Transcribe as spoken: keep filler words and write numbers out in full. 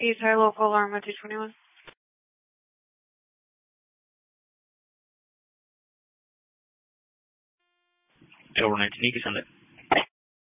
East High Local Alarm one two two one. Over nineteen, you can send it.